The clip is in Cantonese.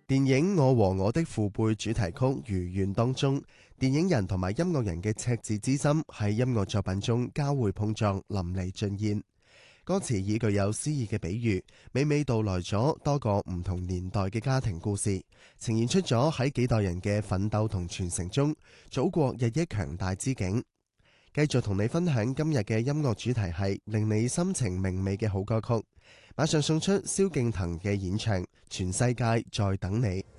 電影《我和我的父輩》主題曲《如願》當中，電影人同埋音樂人嘅赤子之心喺音樂作品中交匯碰撞，淋漓盡現。歌詞以具有詩意嘅比喻，娓娓道來咗多個唔同年代嘅家庭故事，呈現出咗喺幾代人嘅奮鬥同傳承中，祖國日益強大之景。繼續同你分享今日嘅音樂主題係令你心情明媚嘅好歌曲，馬上送出蕭敬騰嘅演唱《全世界在等你》。